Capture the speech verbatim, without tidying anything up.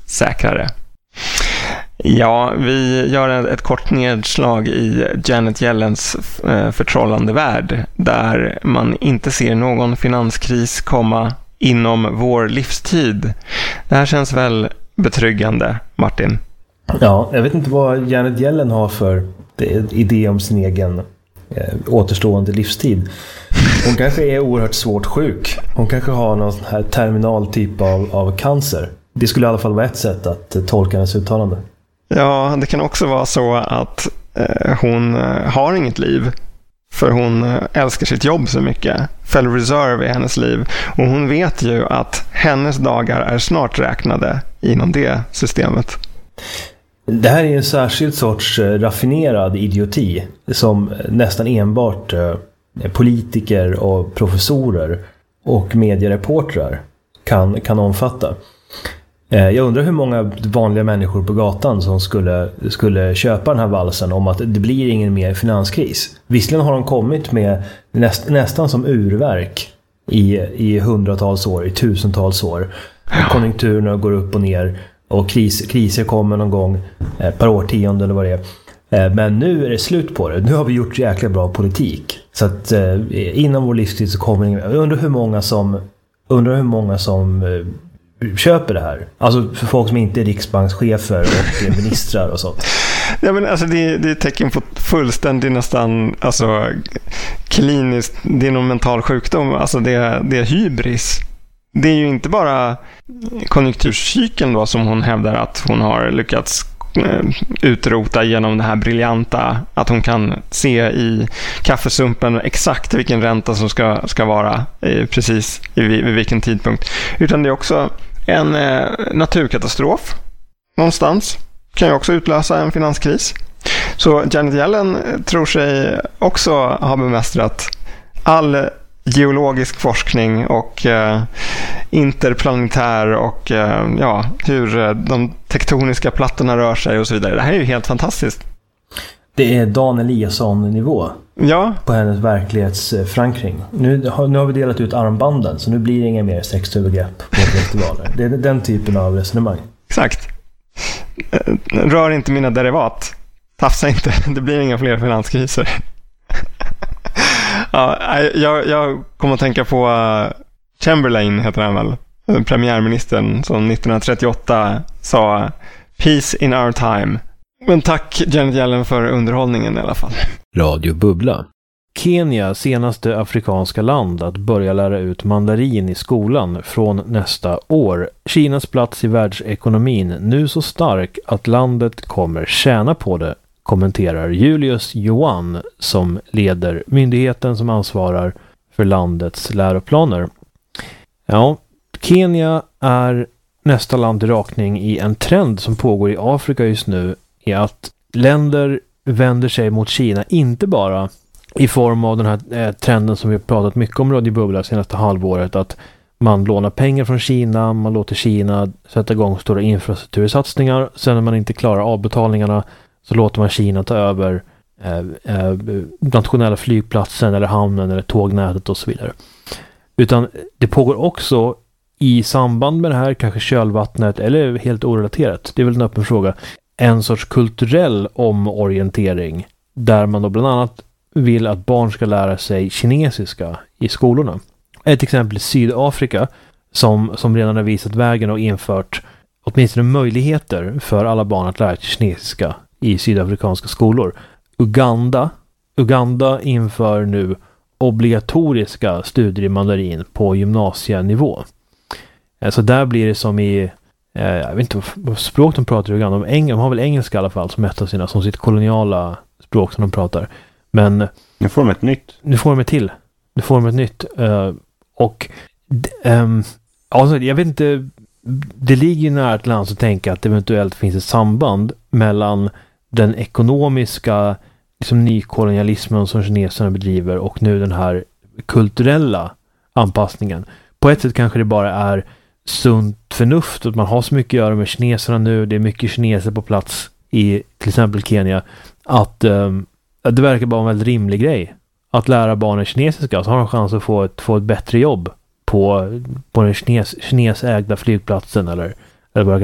säkrare. Ja, vi gör ett kort nedslag i Janet Yellens förtrollande värld där man inte ser någon finanskris komma inom vår livstid. Det här känns väl betryggande, Martin? Ja, jag vet inte vad Janet Yellen har för idé om sin egen eh, återstående livstid. Hon kanske är oerhört svårt sjuk. Hon kanske har någon sån här terminal typ av, av cancer. Det skulle i alla fall vara ett sätt att eh, tolka hennes uttalande. Ja, det kan också vara så att eh, hon eh, har inget liv. För hon eh, älskar sitt jobb så mycket. Federal Reserve är hennes liv. Och hon vet ju att hennes dagar är snart räknade inom det systemet. Det här är en särskild sorts eh, raffinerad idioti som nästan enbart eh, politiker och professorer och mediereportrar kan, kan omfatta. Jag undrar hur många vanliga människor på gatan som skulle, skulle köpa den här valsen om att det blir ingen mer finanskris. Visserligen har de kommit med näst, nästan som urverk i, i hundratals år, i tusentals år. Konjunkturerna går upp och ner och kris, kriser kommer någon gång per årtionde eller vad det är. Men nu är det slut på det. Nu har vi gjort jäkla bra politik. Så att inom vår livstid så kommer ingen... Jag undrar hur många som... Undrar hur många som köper det här. Alltså för folk som inte är riksbankschefer och ministrar och sånt. Ja, men alltså det, det är ett tecken på fullständigt nästan alltså kliniskt, det är någon mental sjukdom. Alltså det, det är hybris. Det är ju inte bara konjunkturcykeln då som hon hävdar att hon har lyckats utrota genom det här briljanta, att hon kan se i kaffesumpen exakt vilken ränta som ska, ska vara i, precis i, vid vilken tidpunkt, utan det är också en eh, naturkatastrof någonstans kan ju också utlösa en finanskris. Så Janet Yellen tror sig också ha bemästrat all geologisk forskning och eh, interplanetär och eh, ja, hur de tektoniska plattorna rör sig och så vidare. Det här är ju helt fantastiskt. Det är Dan Eliasson-nivå ja. På hennes verklighetsförankring. Nu har, nu har vi delat ut armbanden, så nu blir det inga mer sexövergrepp på festivaler. Det är den typen av resonemang. Exakt. Rör inte mina derivat. Tafsa inte. Det blir inga fler finanskriser. Ja, jag, jag kommer att tänka på Chamberlain, heter han väl, premiärministern som nittonhundratrettioåtta sa Peace in our time. Men tack Janet Yellen för underhållningen i alla fall. Radio Bubbla. Kenya, senaste afrikanska land att börja lära ut mandarin i skolan från nästa år. Kinas plats i världsekonomin nu så stark att landet kommer tjäna på det, kommenterar Julius Johan som leder myndigheten som ansvarar för landets läroplaner. Ja, Kenya är nästa land i rakning i en trend som pågår i Afrika just nu, är att länder vänder sig mot Kina, inte bara i form av den här eh, trenden som vi har pratat mycket om i Radio Bubbla senaste halvåret, att man lånar pengar från Kina, man låter Kina sätta igång stora infrastruktursatsningar, sen när man inte klarar avbetalningarna så låter man Kina ta över eh, eh, nationella flygplatsen eller hamnen eller tågnätet och så vidare. Utan det pågår också i samband med det här, kanske kölvattnet eller helt orelaterat, det är väl en öppen fråga, en sorts kulturell omorientering där man då bland annat vill att barn ska lära sig kinesiska i skolorna. Ett exempel i Sydafrika som, som redan har visat vägen och infört åtminstone möjligheter för alla barn att lära sig kinesiska i sydafrikanska skolor. Uganda, Uganda inför nu obligatoriska studier i mandarin på gymnasienivå. Så där blir det som i, eh, jag vet inte vad språk de pratar i Uganda, de, eng- de har väl engelska i alla fall som ett av sina, som sitt koloniala språk som de pratar. Men nu får de ett nytt. Nu får de ett till. Nu får de ett nytt. Uh, och um, alltså, jag vet inte, det ligger ju nära ett land att tänka att det eventuellt finns ett samband mellan den ekonomiska liksom, nykolonialismen som kineserna bedriver och nu den här kulturella anpassningen. På ett sätt kanske det bara är sunt förnuft att man har så mycket att göra med kineserna nu. Det är mycket kineser på plats i till exempel Kenya. Att um, det verkar bara vara en väldigt rimlig grej. Att lära barnen kinesiska, så har de chans att få ett, få ett bättre jobb på, på den kines, kinesägda flygplatsen eller, eller